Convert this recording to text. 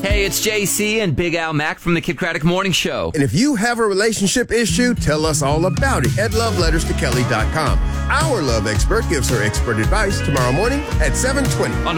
Hey, it's JC and Big Al Mack from the Kid Craddock Morning Show. And if you have a relationship issue, tell us all about it at loveletterstokelly.com. Our love expert gives her expert advice tomorrow morning at 7:20.